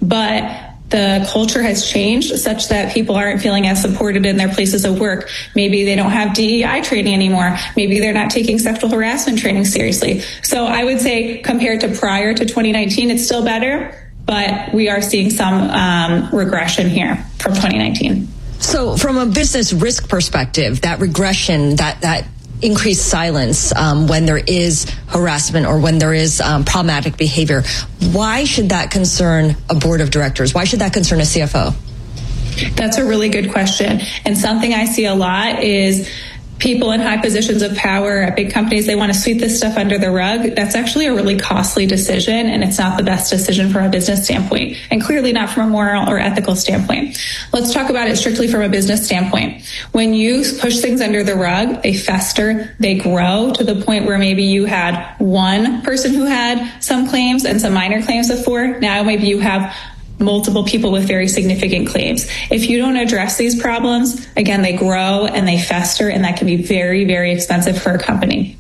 but the culture has changed such that people aren't feeling as supported in their places of work. Maybe they don't have DEI training anymore. Maybe they're not taking sexual harassment training seriously. So I would say compared to prior to 2019, it's still better, but we are seeing some regression here from 2019. So from a business risk perspective, that regression, that increased silence when there is harassment or when there is problematic behavior, why should that concern a board of directors? Why should that concern a CFO? That's a really good question. And something I see a lot is people in high positions of power at big companies, they want to sweep this stuff under the rug. That's actually a really costly decision, and it's not the best decision from a business standpoint, and clearly not from a moral or ethical standpoint. Let's talk about it strictly from a business standpoint. When you push things under the rug, they fester, they grow to the point where maybe you had one person who had some claims and some minor claims before. Now maybe you have multiple people with very significant claims. If you don't address these problems, again, they grow and they fester, and that can be very, very expensive for a company.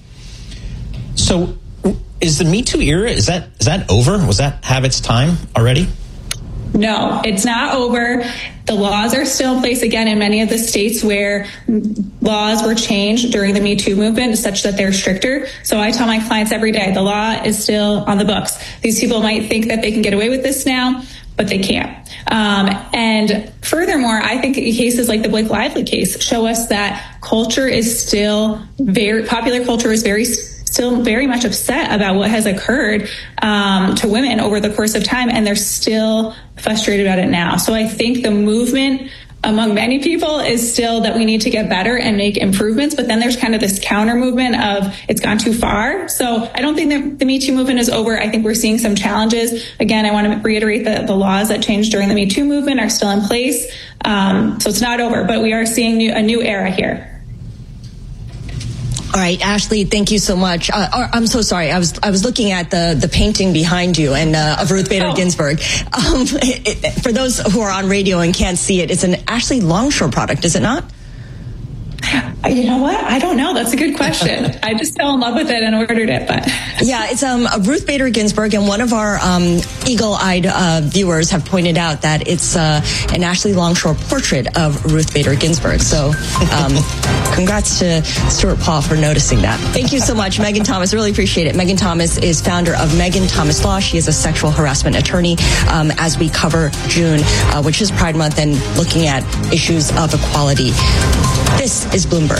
So is the Me Too era, is that over? Was that have its time already? No, it's not over. The laws are still in place, again, in many of the states where laws were changed during the Me Too movement such that they're stricter. So I tell my clients every day, the law is still on the books. These people might think that they can get away with this now, but they can't. And furthermore, I think cases like the Blake Lively case show us that culture is still popular culture is still very much upset about what has occurred to women over the course of time, and they're still frustrated about it now. So I think the movement among many people is still that we need to get better and make improvements, but then there's kind of this counter movement of it's gone too far. So I don't think that the Me Too movement is over. I think we're seeing some challenges. Again, I want to reiterate that the laws that changed during the Me Too movement are still in place. So it's not over, but we are seeing a new era here. All right, Ashley, thank you so much. I'm so sorry. I was looking at the painting behind you and of Ruth Bader Ginsburg. For those who are on radio and can't see it, it's an Ashley Longshore product, is it not? You know what? I don't know. That's a good question. I just fell in love with it and ordered it. But yeah, it's Ruth Bader Ginsburg, and one of our eagle-eyed viewers have pointed out that it's an Ashley Longshore portrait of Ruth Bader Ginsburg. So congrats to Stuart Paul for noticing that. Thank you so much, Megan Thomas. Really appreciate it. Megan Thomas is founder of Megan Thomas Law. She is a sexual harassment attorney. As we cover June, which is Pride Month, and looking at issues of equality. This is Bloomberg.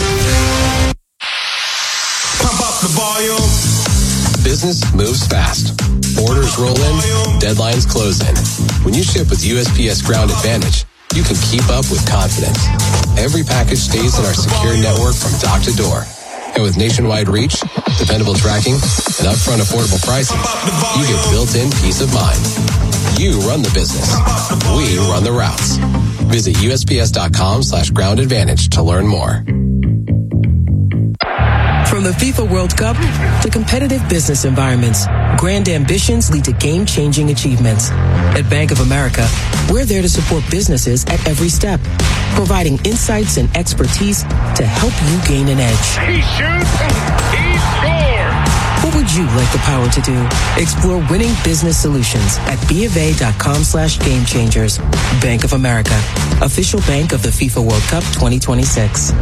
Pump up the volume. Business moves fast. Orders roll in, deadlines close in. When you ship with USPS Ground Advantage, you can keep up with confidence. Every package stays in our secure network from dock to door. And with nationwide reach, dependable tracking, and upfront affordable pricing, you get built-in peace of mind. You run the business. We run the routes. Visit USPS.com/Ground Advantage to learn more. From the FIFA World Cup to competitive business environments, grand ambitions lead to game-changing achievements. At Bank of America, we're there to support businesses at every step, providing insights and expertise to help you gain an edge. He shoots. He scores. What would you like the power to do? Explore winning business solutions at BofA.com/gamechangers. Bank of America, official bank of the FIFA World Cup 2026.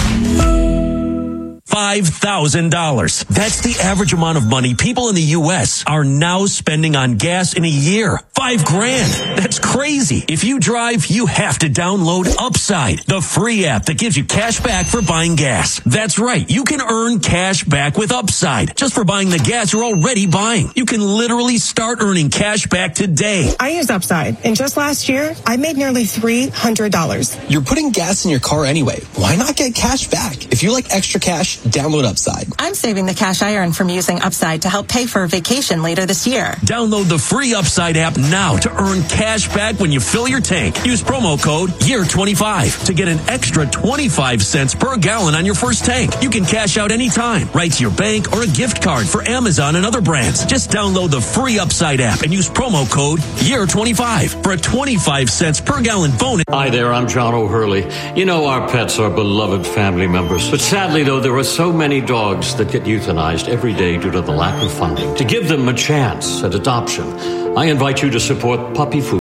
$5,000. That's the average amount of money people in the U.S. are now spending on gas in a year. $5,000. That's crazy. If you drive, you have to download Upside, the free app that gives you cash back for buying gas. That's right. You can earn cash back with Upside just for buying the gas you're already buying. You can literally start earning cash back today. I use Upside, and just last year, I made nearly $300. You're putting gas in your car anyway. Why not get cash back? If you like extra cash, download Upside. I'm saving the cash I earn from using Upside to help pay for a vacation later this year. Download the free Upside app now to earn cash back when you fill your tank. Use promo code YEAR25 to get an extra 25 cents per gallon on your first tank. You can cash out anytime, right to your bank or a gift card for Amazon and other brands. Just download the free Upside app and use promo code YEAR25 for a 25 cents per gallon bonus. Hi there, I'm John O'Hurley. You know, our pets are beloved family members. But sadly, though, there are so many dogs that get euthanized every day due to the lack of funding. To give them a chance at adoption, I invite you to support Puppy Food Bank.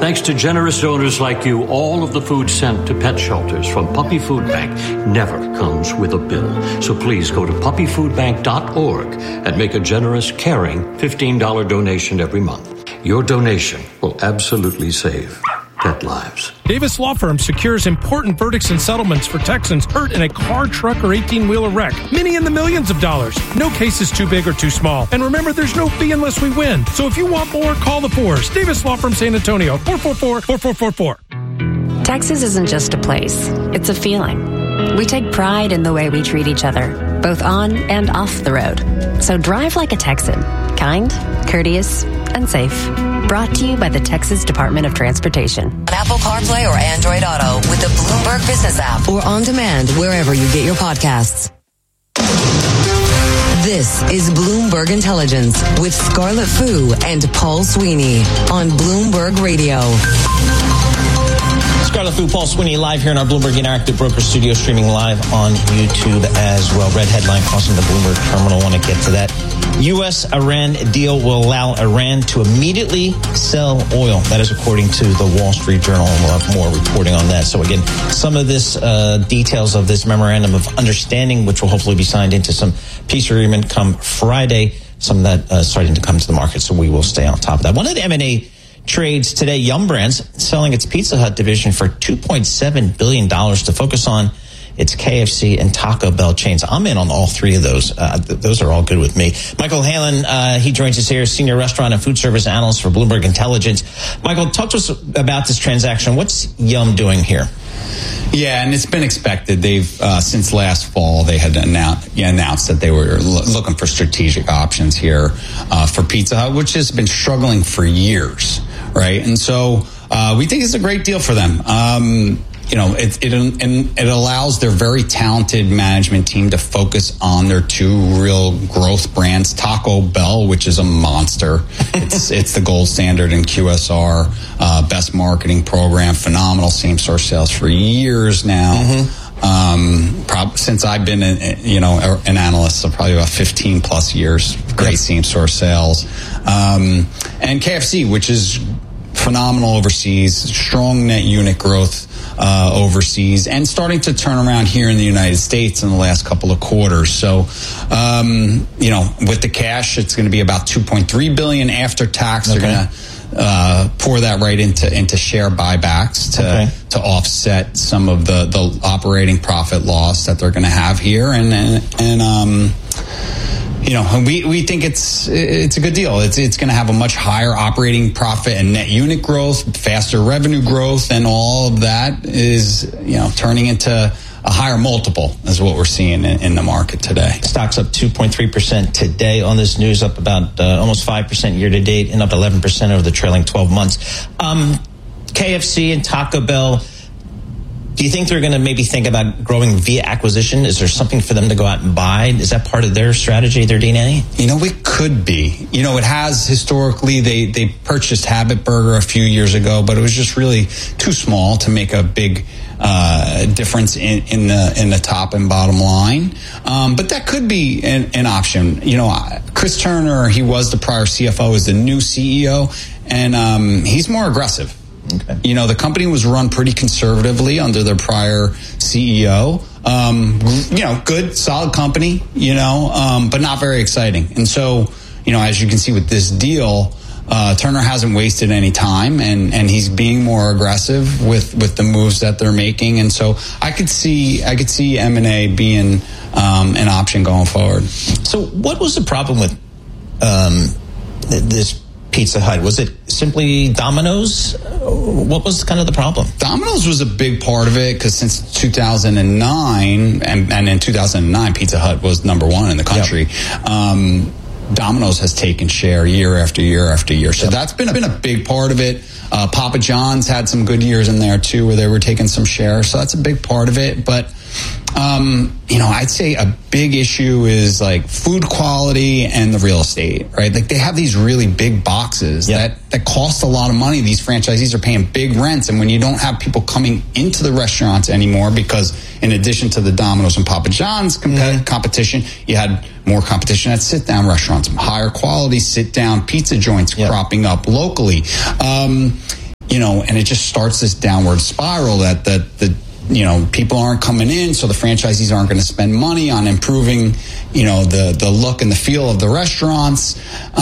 Thanks to generous donors like you, all of the food sent to pet shelters from Puppy Food Bank never comes with a bill. So please go to puppyfoodbank.org and make a generous, caring $15 donation every month. Your donation will absolutely save pet lives. Davis Law Firm secures important verdicts and settlements for Texans hurt in a car, truck, or 18-wheeler wreck. Many in the millions of dollars. No case is too big or too small. And remember, there's no fee unless we win. So if you want more, call the Fours. Davis Law Firm, San Antonio, 444-4444. Texas isn't just a place. It's a feeling. We take pride in the way we treat each other, both on and off the road. So drive like a Texan. Kind, courteous, and safe. Brought to you by the Texas Department of Transportation. On Apple CarPlay or Android Auto with the Bloomberg Business app. Or on demand wherever you get your podcasts. This is Bloomberg Intelligence with Scarlett Fu and Paul Sweeney on Bloomberg Radio. Scarlett Fu, Paul Sweeney, live here in our Bloomberg Interactive Broker Studio, streaming live on YouTube as well. Red headline crossing the Bloomberg terminal. Want to get to that. U.S.-Iran deal will allow Iran to immediately sell oil. That is according to the Wall Street Journal, and we'll have more reporting on that. So again, some of this details of this memorandum of understanding, which will hopefully be signed into some peace agreement come Friday. Some of that starting to come to the market, so we will stay on top of that. One of the M&A trades today, Yum Brands selling its Pizza Hut division for $2.7 billion to focus on its KFC and Taco Bell chains. I'm in on all three of those. Those are all good with me. Michael Halen, he joins us here, senior restaurant and food service analyst for Bloomberg Intelligence. Michael, talk to us about this transaction. What's Yum doing here? Yeah, and it's been expected. They've since last fall they had announced that they were looking for strategic options here for Pizza Hut, which has been struggling for years, right? And so we think it's a great deal for them. It allows their very talented management team to focus on their two real growth brands, Taco Bell, which is a monster. It's the gold standard in QSR, best marketing program, phenomenal same-store sales for years now. Mm-hmm. Since I've been an analyst, so probably about 15 plus years, great same-store sales. And KFC, which is phenomenal overseas, strong net unit growth overseas, and starting to turn around here in the United States in the last couple of quarters. So, with the cash, it's going to be about $2.3 billion after tax. Okay. They're going to pour that right into share buybacks to offset some of the operating profit loss that they're going to have here, we think it's a good deal. It's going to have a much higher operating profit and net unit growth, faster revenue growth, and all of that is, turning into a higher multiple is what we're seeing in the market today. Stock's up 2.3% today on this news, up about almost 5% year to date and up 11% over the trailing 12 months. KFC and Taco Bell, do you think they're going to maybe think about growing via acquisition? Is there something for them to go out and buy? Is that part of their strategy, their DNA? It could be. It has historically. They purchased Habit Burger a few years ago, but it was just really too small to make a big difference in the top and bottom line. But that could be an option. Chris Turner, he was the prior CFO, is the new CEO, and he's more aggressive. Okay. The company was run pretty conservatively under their prior CEO. Good, solid company, but not very exciting. And so, as you can see with this deal, Turner hasn't wasted any time, and he's being more aggressive with the moves that they're making. And so I could see M&A being an option going forward. So what was the problem with this Pizza Hut? Was it simply Domino's? What was kind of the problem? Domino's was a big part of it because since 2009, and in 2009, Pizza Hut was number one in the country. Yep. Domino's has taken share year after year after year. So that's been a big part of it. Papa John's had some good years in there too where they were taking some share. So that's a big part of it. But, I'd say a big issue is like food quality and the real estate, right? Like they have these really big boxes that cost a lot of money. These franchisees are paying big rents. And when you don't have people coming into the restaurants anymore, because in addition to the Domino's and Papa John's competition, you had more competition at sit-down restaurants, higher quality sit-down pizza joints cropping up locally. and it just starts this downward spiral that people aren't coming in, so the franchisees aren't going to spend money on improving, the look and the feel of the restaurants.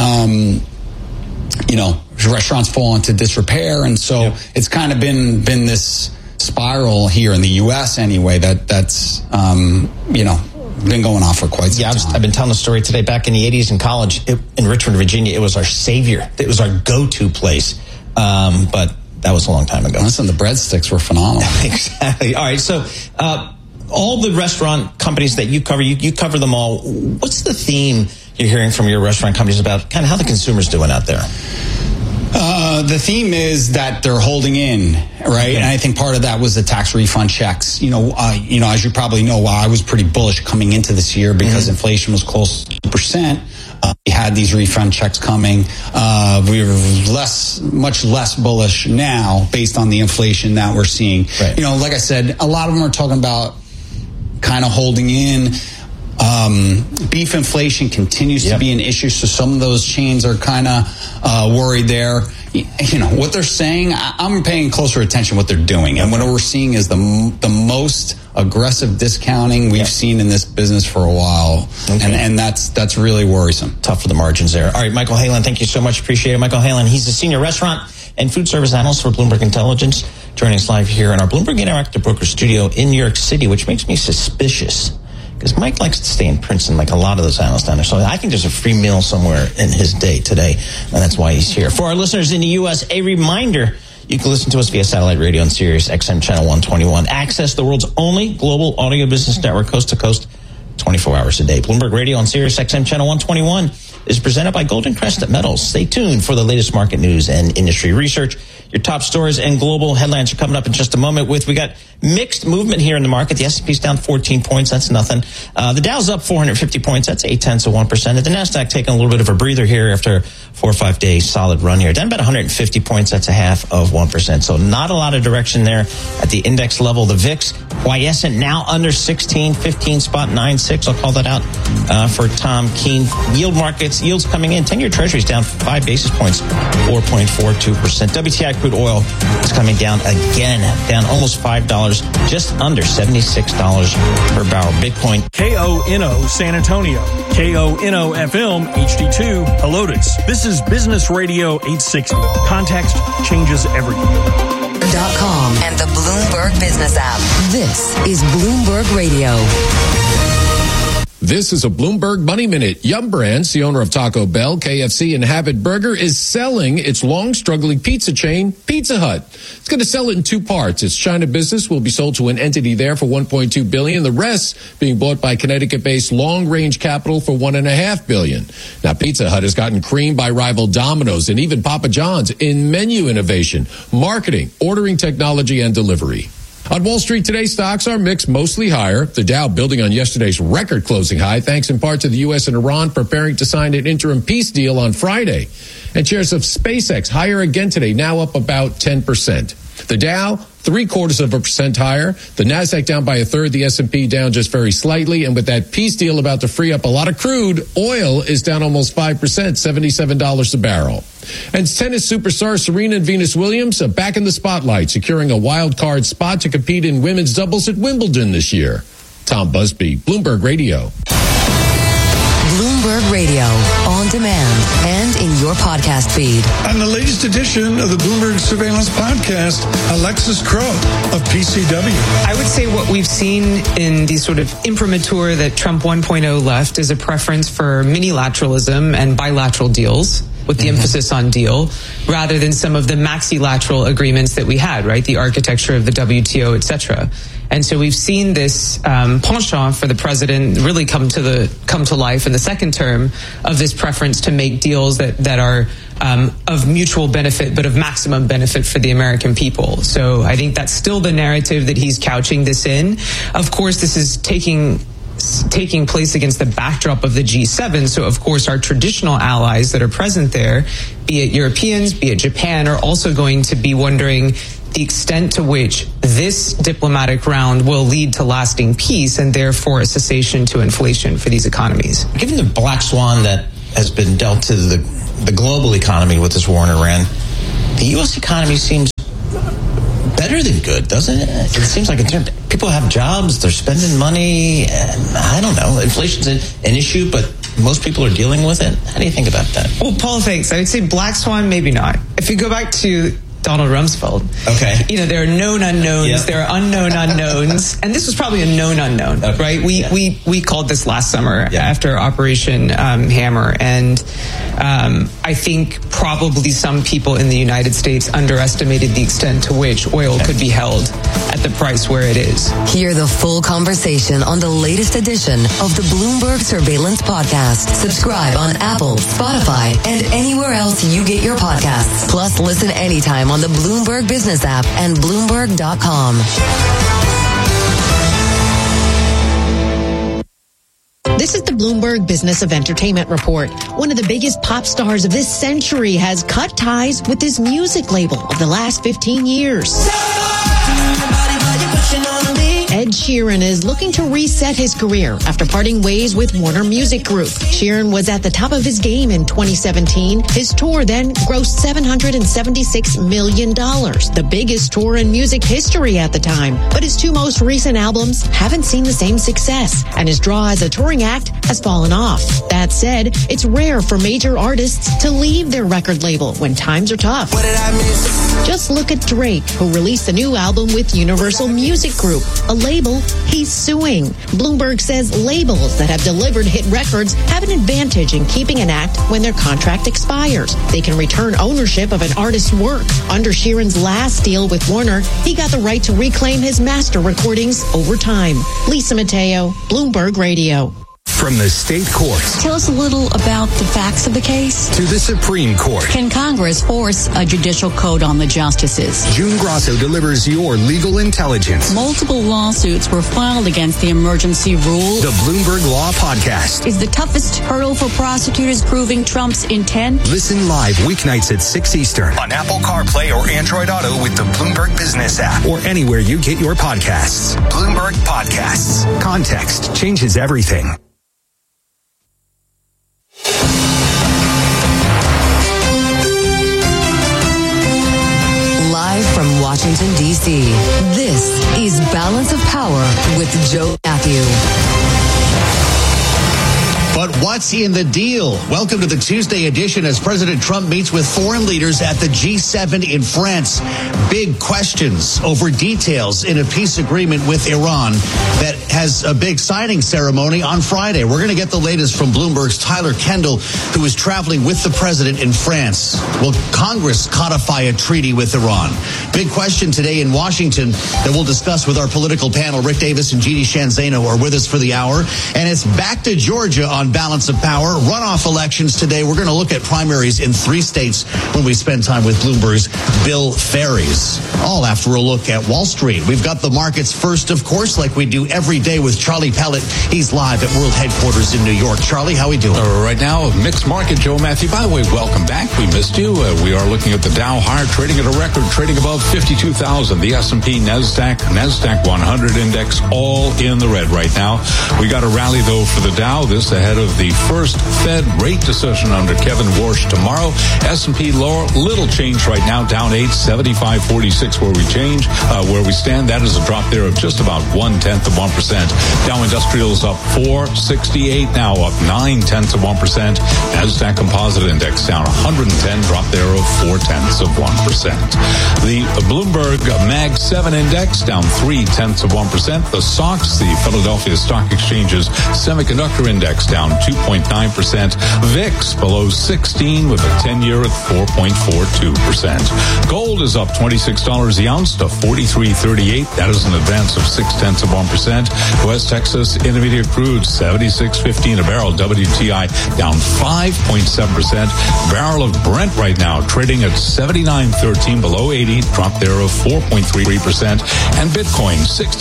Restaurants fall into disrepair, and so it's kind of been this spiral here in the U.S. anyway. That's been going on for quite some time. I've been telling the story today. Back in the 80s in college in Richmond, Virginia, it was our savior. It was our go-to place, but that was a long time ago. Listen, the breadsticks were phenomenal. Exactly. All right, so all the restaurant companies that you cover, you cover them all. What's the theme you're hearing from your restaurant companies about kind of how the consumer's doing out there? The theme is that they're holding in, right? Okay. And I think part of that was the tax refund checks. As you probably know, I was pretty bullish coming into this year because inflation was close to 2%. We had these refund checks coming. We're much less bullish now based on the inflation that we're seeing. Right. Like I said, a lot of them are talking about kind of holding in. Beef inflation continues to be an issue, so some of those chains are kind of worried there. What they're saying, I'm paying closer attention to what they're doing, and what we're seeing is the most aggressive discounting we've seen in this business for a while, and that's really worrisome. Tough for the margins there. All right, Michael Halen, thank you so much. Appreciate it. Michael Halen, he's the senior restaurant and food service analyst for Bloomberg Intelligence, joining us live here in our Bloomberg Interactive Broker studio in New York City, which makes me suspicious. Because Mike likes to stay in Princeton like a lot of those analysts down there. So I think there's a free meal somewhere in his day today, and that's why he's here. For our listeners in the U.S., a reminder, you can listen to us via satellite radio on Sirius XM Channel 121. Access the world's only global audio business network, coast to coast, 24 hours a day. Bloomberg Radio on Sirius XM Channel 121 is presented by Golden Crescent Metals. Stay tuned for the latest market news and industry research. Your top stories and global headlines are coming up in just a moment. We got mixed movement here in the market. The S&P's down 14 points. That's nothing. The Dow's up 450 points. That's 0.8%. And the Nasdaq taking a little bit of a breather here after 4 or 5 days solid run here. Down about 150 points. That's 0.5%. So not a lot of direction there at the index level. The VIX quiescent now under 16, 15.96. I'll call that out for Tom Keene. Yields coming in. 10-year Treasury's down 5 basis points, 4.42%. WTI crude oil is coming down again, down almost $5, just under $76 per barrel. Bitcoin. KONO San Antonio, KONO FM HD2 Helotes. This is Business Radio 860. Context changes everything. .com and the Bloomberg Business app. This is Bloomberg Radio. This is a Bloomberg Money Minute. Yum Brands, the owner of Taco Bell, KFC, and Habit Burger, is selling its long-struggling pizza chain, Pizza Hut. It's going to sell it in 2 parts. Its China business will be sold to an entity there for $1.2 billion. The rest being bought by Connecticut-based Long Range Capital for $1.5 billion. Now, Pizza Hut has gotten creamed by rival Domino's and even Papa John's in menu innovation, marketing, ordering technology, and delivery. On Wall Street today, stocks are mixed, mostly higher. The Dow building on yesterday's record closing high, thanks in part to the U.S. and Iran preparing to sign an interim peace deal on Friday. And shares of SpaceX higher again today, now up about 10%. The Dow, 0.75% higher. The Nasdaq down by 1/3. The S&P down just very slightly. And with that peace deal about to free up a lot of crude, oil is down almost 5%, $77 a barrel. And tennis superstar Serena and Venus Williams are back in the spotlight, securing a wild card spot to compete in women's doubles at Wimbledon this year. Tom Busby, Bloomberg Radio. Bloomberg Radio, on demand and in your podcast feed. On the latest edition of the Bloomberg Surveillance Podcast, Alexis Crow of PCW. I would say what we've seen in the sort of imprimatur that Trump 1.0 left is a preference for minilateralism and bilateral deals, with the emphasis on deal, rather than some of the maxilateral agreements that we had, right? The architecture of the WTO, et cetera. And so we've seen this penchant for the president really come to life in the second term of this preference to make deals that are of mutual benefit, but of maximum benefit for the American people. So I think that's still the narrative that he's couching this in. Of course, this is taking place against the backdrop of the G7. So, of course, our traditional allies that are present there, be it Europeans, be it Japan, are also going to be wondering the extent to which this diplomatic round will lead to lasting peace and therefore a cessation to inflation for these economies. Given the black swan that has been dealt to the global economy with this war in Iran, the U.S. economy seems better than good, doesn't it? It seems like people have jobs, they're spending money, and I don't know. Inflation's an issue, but most people are dealing with it. How do you think about that? Well, Paul, thanks. I would say black swan, maybe not. If you go back to Donald Rumsfeld. Okay. There are known unknowns, Yep. there are unknown unknowns, and this was probably a known unknown, right? We called this last summer after Operation Hammer, and I think probably some people in the United States underestimated the extent to which oil could be held at the price where it is. Hear the full conversation on the latest edition of the Bloomberg Surveillance Podcast. Subscribe on Apple, Spotify, and anywhere else you get your podcasts. Plus, listen anytime on the Bloomberg Business app and Bloomberg.com. This is the Bloomberg Business of Entertainment Report. One of the biggest pop stars of this century has cut ties with his music label of the last 15 years. Ed Sheeran is looking to reset his career after parting ways with Warner Music Group. Sheeran was at the top of his game in 2017. His tour then grossed $776 million, the biggest tour in music history at the time. But his two most recent albums haven't seen the same success, and his draw as a touring act has fallen off. That said, it's rare for major artists to leave their record label when times are tough. What did I miss? Just look at Drake, who released a new album with Universal Music Group, a label he's suing. Bloomberg says labels that have delivered hit records have an advantage in keeping an act when their contract expires. They can return ownership of an artist's work. Under Sheeran's last deal with Warner, he got the right to reclaim his master recordings over time. Lisa Mateo, Bloomberg Radio. From the state courts. Tell us a little about the facts of the case. To the Supreme Court. Can Congress force a judicial code on the justices? June Grasso delivers your legal intelligence. Multiple lawsuits were filed against the emergency rule. The Bloomberg Law Podcast. Is the toughest hurdle for prosecutors proving Trump's intent? Listen live weeknights at 6 Eastern on Apple CarPlay or Android Auto with the Bloomberg Business app or anywhere you get your podcasts. Bloomberg Podcasts. Context changes everything. Live from Washington, D.C., this is Balance of Power with Joe Matthew. But what's in the deal? Welcome to the Tuesday edition as President Trump meets with foreign leaders at the G7 in France. Big questions over details in a peace agreement with Iran that has a big signing ceremony on Friday. We're going to get the latest from Bloomberg's Tyler Kendall, who is traveling with the president in France. Will Congress codify a treaty with Iran? Big question today in Washington that we'll discuss with our political panel. Rick Davis and Gigi Shanzano are with us for the hour. And it's back to Georgia on Balance of Power. Runoff elections today. We're going to look at primaries in 3 states when we spend time with Bloomberg's Bill Ferries. All after a look at Wall Street. We've got the markets first, of course, like we do every day with Charlie Pellet. He's live at World Headquarters in New York. Charlie, how are we doing? Right now, mixed market, Joe Matthew. By the way, welcome back. We missed you. We are looking at the Dow higher, trading at a record, trading above 52,000. The S&P, NASDAQ 100 index, all in the red right now. We got a rally, though, for the Dow. This ahead of the first Fed rate decision under Kevin Warsh tomorrow. S&P lower, little change right now, down 8, 75.46 where we stand. That is a drop there of just about 0.1%. Dow Industrials up 468, now up 0.9%. Nasdaq Composite Index down 110, drop there of 0.4%. The Bloomberg Mag 7 Index down 0.3%. The SOX, the Philadelphia Stock Exchange's Semiconductor Index down 2.9%. VIX below 16 with a 10-year at 4.42%. Gold is up $26 the ounce to $43.38. That is an advance of 0.6%. West Texas Intermediate Crude 76.15 a barrel. WTI down 5.7%. Barrel of Brent right now trading at 79.13 below 80. Drop there of 4.33%. And Bitcoin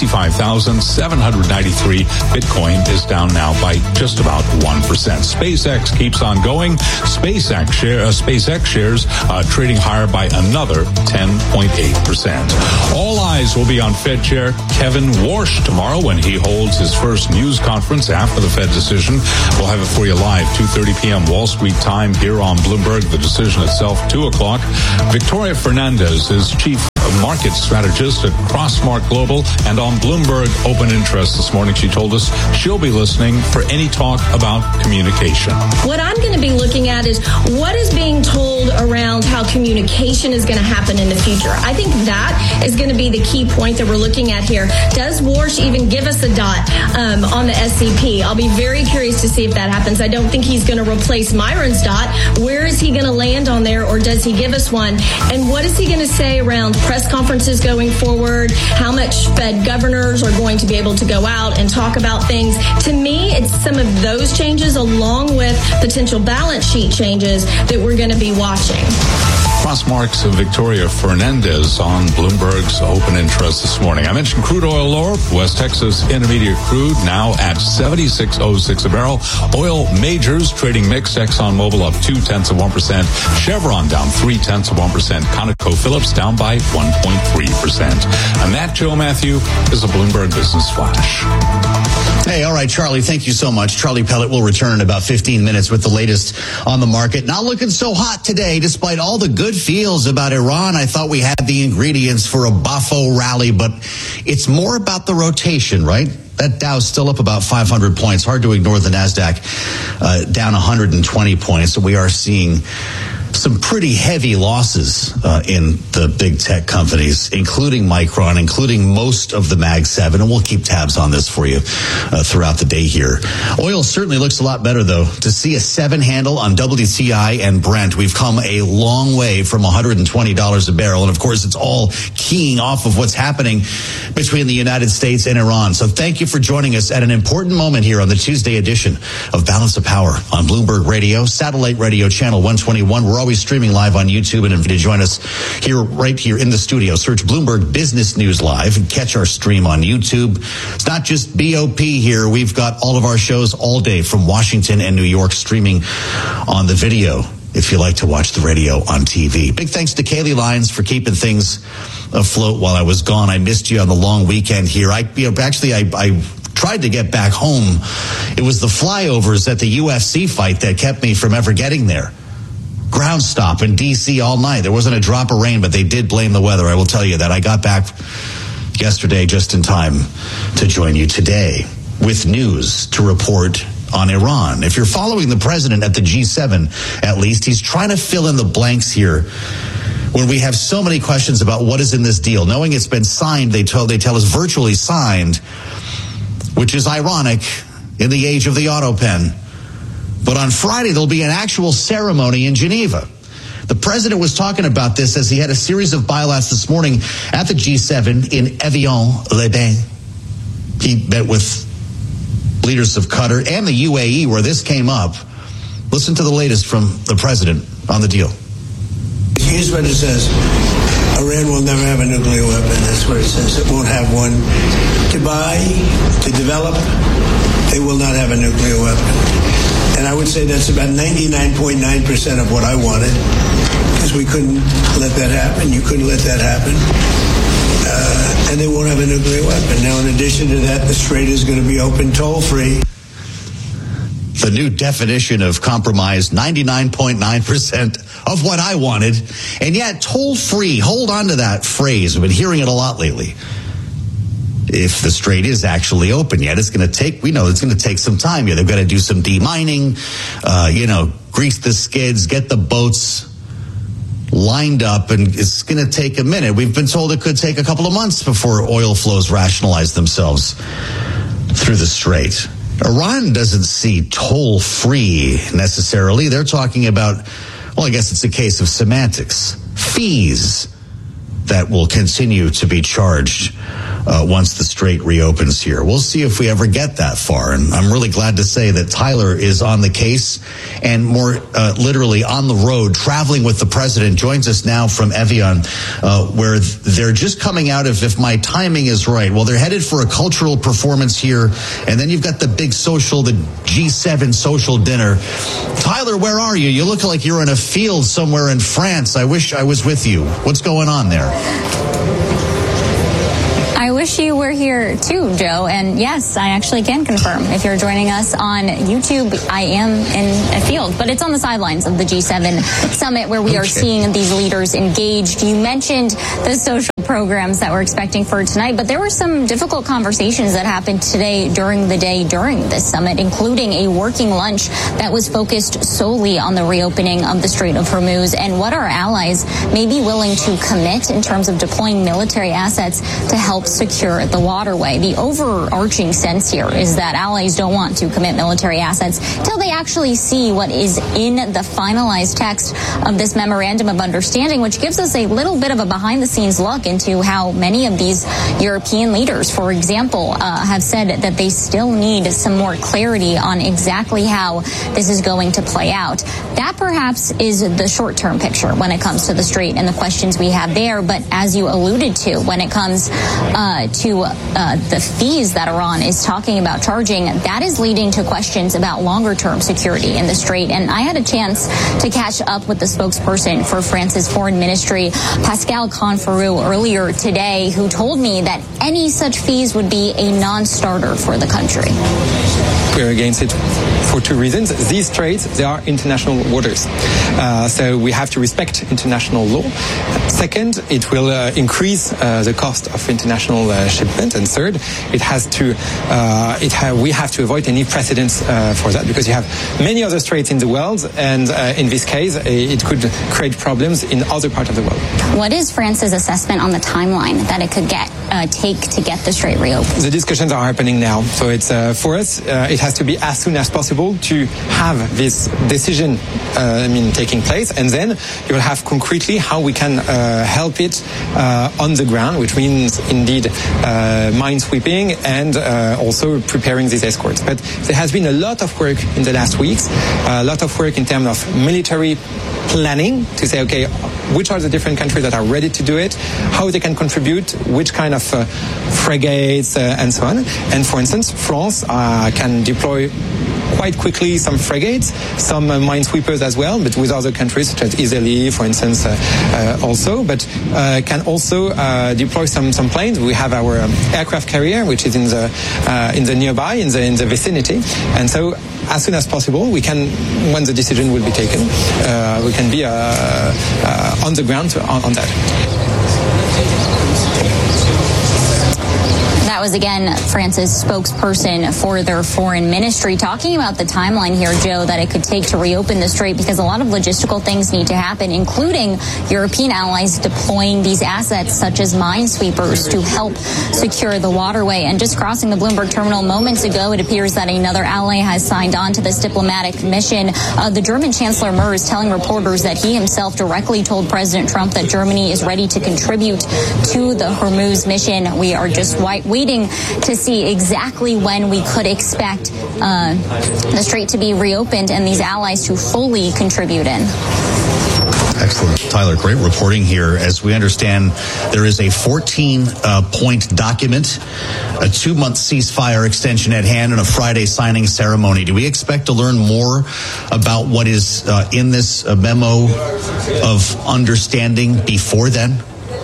65,793. Bitcoin is down now by just about 1%. SpaceX keeps on going. SpaceX shares trading higher by another 10.8%. All eyes will be on Fed Chair Kevin Warsh tomorrow when he holds his first news conference after the Fed decision. We'll have it for you live, 2:30 p.m. Wall Street time here on Bloomberg. The decision itself, 2 o'clock. Victoria Fernandez is chief market strategist at Crossmark Global and on Bloomberg Open Interest this morning. She told us she'll be listening for any talk about communication. What I'm going to be looking at is what is being told around how communication is going to happen in the future. I think that is going to be the key point that we're looking at here. Does Warsh even give us a dot on the SCP? I'll be very curious to see if that happens. I don't think he's going to replace Myron's dot. Where is he going to land on there, or does he give us one? And what is he going to say around press conferences going forward? How much Fed governors are going to be able to go out and talk about things? To me, it's some of those changes along with potential balance sheet changes that we're going to be watching. Crossmark's Victoria Fernandez on Bloomberg's Open Interest this morning. I mentioned crude oil lower. West Texas Intermediate crude now at $76.06 a barrel. Oil majors trading mixed. ExxonMobil up 0.2%. Chevron down 0.3%. ConocoPhillips down by 1.3%. And that, Joe Matthew, is a Bloomberg Business Flash. Hey, all right, Charlie, thank you so much. Charlie Pellet will return in about 15 minutes with the latest on the market. Not looking so hot today, despite all the good feels about Iran. I thought we had the ingredients for a Bafo rally, but it's more about the rotation, right? That Dow's still up about 500 points. Hard to ignore the NASDAQ down 120 points. So we are seeing some pretty heavy losses in the big tech companies, including Micron, including most of the Mag 7. And we'll keep tabs on this for you throughout the day here. Oil certainly looks a lot better, though. To see a 7 handle on WTI and Brent, we've come a long way from $120 a barrel. And, of course, it's all keying off of what's happening between the United States and Iran. So thank you for joining us at an important moment here on the Tuesday edition of Balance of Power on Bloomberg Radio, Satellite Radio Channel 121. We're always streaming live on YouTube, and if you join us right here in the studio, search Bloomberg Business News Live and catch our stream on YouTube. It's not just BOP here. We've got all of our shows all day from Washington and New York streaming on the video if you like to watch the radio on TV. Big thanks to Kaylee Lyons for keeping things afloat while I was gone. I missed you on the long weekend here. I tried to get back home. It was the flyovers at the UFC fight that kept me from ever getting there. Ground stop in D.C. all night. There wasn't a drop of rain, but they did blame the weather. I will tell you that. I got back yesterday just in time to join you today with news to report on Iran. If you're following the president at the G7, at least, he's trying to fill in the blanks here when we have so many questions about what is in this deal. Knowing it's been signed, they tell us virtually signed, which is ironic in the age of the auto pen. But on Friday, there'll be an actual ceremony in Geneva. The president was talking about this as he had a series of bilats this morning at the G7 in Evian-les-Bains. He met with leaders of Qatar and the UAE where this came up. Listen to the latest from the president on the deal. Here's what it says. Iran will never have a nuclear weapon. That's what it says. It won't have one to buy, to develop. They will not have a nuclear weapon. And I would say that's about 99.9% of what I wanted, because we couldn't let that happen. You couldn't let that happen. And they won't have a nuclear weapon. Now, in addition to that, the Strait is going to be open toll-free. The new definition of compromise, 99.9% of what I wanted. And yet, toll-free, hold on to that phrase. I've been hearing it a lot lately. If the Strait is actually open yet, we know it's going to take some time. Yeah, they've got to do some demining, grease the skids, get the boats lined up, and it's going to take a minute. We've been told it could take a couple of months before oil flows rationalize themselves through the Strait. Iran doesn't see toll-free necessarily. They're talking about, well, I guess it's a case of semantics. Fees that will continue to be charged once the Strait reopens here. We'll see if we ever get that far. And I'm really glad to say that Tyler is on the case and more literally on the road, traveling with the president, joins us now from Evian, where they're just coming out of, if my timing is right, well, they're headed for a cultural performance here. And then you've got the big social, the G7 social dinner. Tyler, where are you? You look like you're in a field somewhere in France. I wish I was with you. What's going on there? I wish you were here too, Joe. And yes, I actually can confirm. If you're joining us on YouTube, I am in a field, but it's on the sidelines of the G7 summit where we are seeing these leaders engaged. You mentioned the social programs that we're expecting for tonight, but there were some difficult conversations that happened today during this summit, including a working lunch that was focused solely on the reopening of the Strait of Hormuz and what our allies may be willing to commit in terms of deploying military assets to help secure the waterway. The overarching sense here is that allies don't want to commit military assets till they actually see what is in the finalized text of this memorandum of understanding, which gives us a little bit of a behind-the-scenes look into how many of these European leaders, for example, have said that they still need some more clarity on exactly how this is going to play out. That perhaps is the short-term picture when it comes to the Strait and the questions we have there. But as you alluded to, when it comes to the fees that Iran is talking about charging, that is leading to questions about longer-term security in the Strait. And I had a chance to catch up with the spokesperson for France's foreign ministry, Pascal Canfrou, earlier today, who told me that any such fees would be a non-starter for the country. We're against it for two reasons. These straits, they are international waters. So we have to respect international law. Second, it will increase the cost of international shipment. And third, we have to avoid any precedents for that, because you have many other straits in the world, and in this case, it could create problems in other parts of the world. What is France's assessment on the timeline that it could take to get the Strait reopened? The discussions are happening now. So it's for us, it has to be as soon as possible to have this decision taking place, and then you will have concretely how we can help it on the ground, which means indeed minesweeping and also preparing these escorts. But there has been a lot of work in the last weeks, a lot of work in terms of military planning to say, okay, which are the different countries that are ready to do it, how they can contribute, which kind of frigates and so on. And for instance, France can deploy quite quickly some frigates, some minesweepers as well, but with other countries such as Italy, for instance, also, but can also deploy some planes. We have our aircraft carrier, which is in the nearby, in the vicinity, and so as soon as possible, we can, when the decision will be taken, we can be on the ground on that. That was, again, France's spokesperson for their foreign ministry, talking about the timeline here, Joe, that it could take to reopen the Strait, because a lot of logistical things need to happen, including European allies deploying these assets, such as minesweepers, to help secure the waterway. And just crossing the Bloomberg terminal moments ago, it appears that another ally has signed on to this diplomatic mission. The German Chancellor Merz telling reporters that he himself directly told President Trump that Germany is ready to contribute to the Hormuz mission. We are just waiting to see exactly when we could expect the Strait to be reopened and these allies to fully contribute in. Excellent. Tyler, great reporting here. As we understand, there is a 14-point document, a 2-month ceasefire extension at hand, and a Friday signing ceremony. Do we expect to learn more about what is in this memo of understanding before then?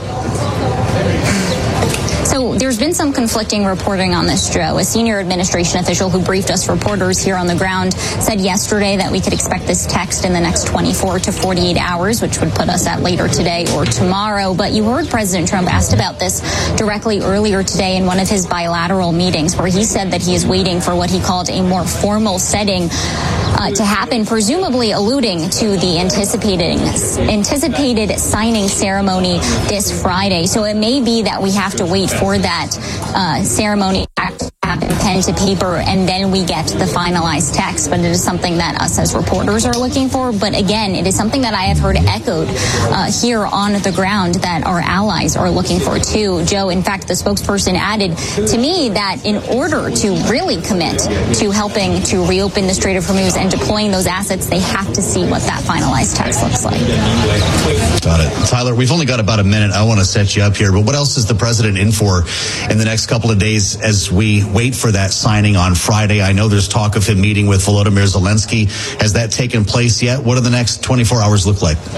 So there's been some conflicting reporting on this, Joe. A senior administration official who briefed us reporters here on the ground said yesterday that we could expect this text in the next 24 to 48 hours, which would put us at later today or tomorrow. But you heard President Trump asked about this directly earlier today in one of his bilateral meetings, where he said that he is waiting for what he called a more formal setting to happen, presumably alluding to the anticipated signing ceremony this Friday. So it may be that we have to wait for that ceremony to happen, pen to paper, and then we get the finalized text. But it is something that us as reporters are looking for. But again, it is something that I have heard echoed here on the ground that our allies are looking for too. Joe, in fact, the spokesperson added to me that in order to really commit to helping to reopen the Strait of Hormuz and deploying those assets, they have to see what that finalized text looks like. Got it. Tyler, we've only got about a minute. I want to set you up here, but what else is the president in for in the next couple of days as we wait for that signing on Friday. I know there's talk of him meeting with Volodymyr Zelensky. Has that taken place yet? What do the next 24 hours look like?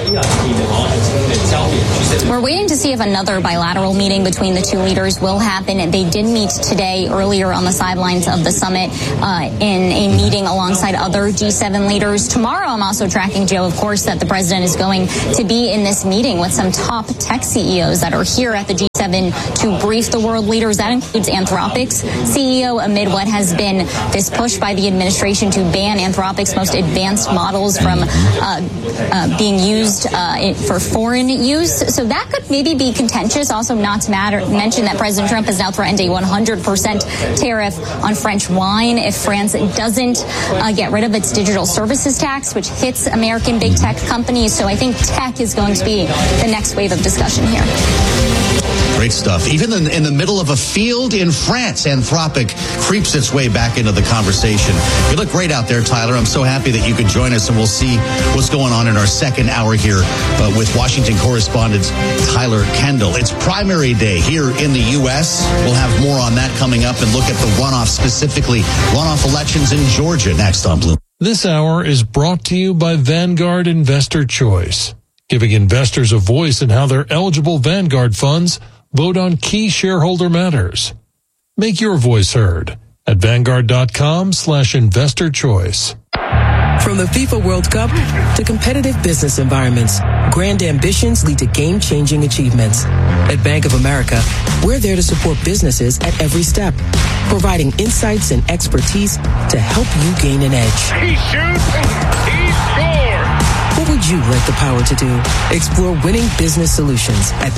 We're waiting to see if another bilateral meeting between the two leaders will happen. They did meet today earlier on the sidelines of the summit in a meeting alongside other G7 leaders. Tomorrow, I'm also tracking, Joe, of course, that the president is going to be in this meeting with some top tech CEOs that are here at the G7 to brief the world leaders. That includes Anthropic's CEO, amid what has been this push by the administration to ban Anthropic's most advanced models from being used for foreign use. So that could maybe be contentious. Also, not to mention that President Trump has now threatened a 100% tariff on French wine if France doesn't get rid of its digital services tax, which hits American big tech companies. So I think tech is going to be the next wave of discussion here. Great stuff. Even in the middle of a field in France, Anthropic creeps its way back into the conversation. You look great out there, Tyler. I'm so happy that you could join us, and we'll see what's going on in our second hour here with Washington correspondent Tyler Kendall. It's primary day here in the U.S. We'll have more on that coming up and look at the runoff, specifically runoff elections in Georgia, next on Bloomberg. This hour is brought to you by Vanguard Investor Choice, giving investors a voice in how their eligible Vanguard funds vote on key shareholder matters. Make your voice heard at Vanguard.com/investor choice. From the FIFA World Cup to competitive business environments, grand ambitions lead to game-changing achievements. At Bank of America, we're there to support businesses at every step, providing insights and expertise to help you gain an edge. He shoots, he scores! What would you like the power to do? Explore winning business solutions at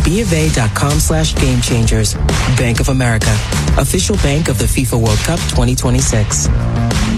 BofA.com/gamechangers. Bank of America, official bank of the FIFA World Cup 2026.